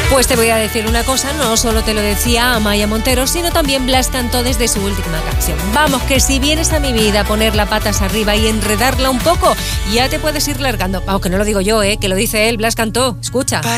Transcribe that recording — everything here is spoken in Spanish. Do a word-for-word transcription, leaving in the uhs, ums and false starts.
Pues te voy a decir una cosa, no solo te lo decía Amaya Montero, sino también Blas cantó desde su última canción. Vamos, que si vienes a mi vida a poner las patas arriba y enredarla un poco, ya te puedes ir largando. Vamos, que no lo digo yo, ¿eh? Que lo dice él, Blas cantó. Escucha.